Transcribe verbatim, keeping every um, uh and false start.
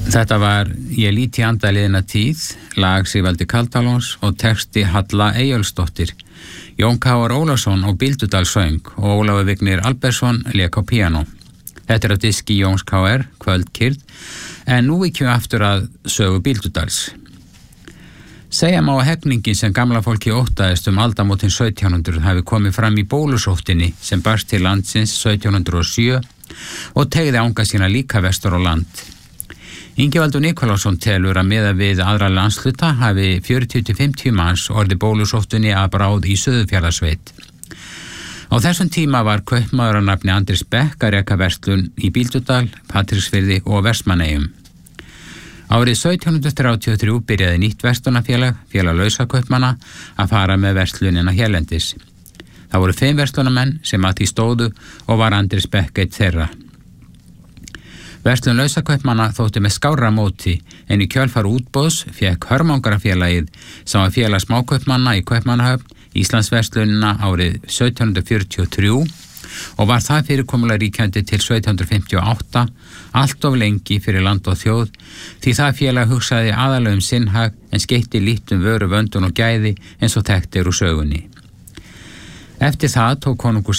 Þetta var Ég lít í andaliðina tíð, lag Sigvaldi Kaldalóns og texti Halla Eyjólfsdóttir. Jón Káar Ólafsson og Bíldudal söng og Ólafur Vignir Albertsson lék á píanó. Þetta er á diski Jóns K R, Kvöldkyrrð, en nú víkjum við aftur að sögu Bíldudals. Segja má að hegningin sem gamla fólki óttaðist um aldamótin sautján hundruð hafi komið fram í bólusóttinni sem barst til landsins sautján hundruð og sjö og teygði anga sína líka vestur á land. Ingivaldur Nikolásson telur að miðað við aðra landsluta hafi fjörutíu til fimmtíu manns orðið bólusóttinni að bráð í Suðurfjarðarsveit. Á þessum tíma var kaupmaður að nafni Andris Beck að reka verslun í Bíldudal, Patreksfirði og Vestmannaeyjum. Árið sautján hundruð þrjátíu og þrjú byrjaði nýtt verslunarfélag, félag lausakaupmanna, að fara með verslunina hérlendis. Það voru fimm verslunarmenn sem að því stóðu og var Andris Beck eitt þeirra. Verslun lausakaupmanna þótti með skárra móti en í kjölfar útboðs fékk Hörmangarafélagið sem var félag smákaupmanna í Kaupmannahöfn Íslandsverslunina árið sautján hundruð fjörutíu og þrjú og var það fyrirkomulag ríkjandi til sautján hundruð fimmtíu og átta, allt of lengi fyrir land og þjóð, því það félag hugsaði aðalega um sinn hag en skeytti lítt um vöru, vöndun og gæði eins og þekkt er úr sögunni. Eftir það tók konungur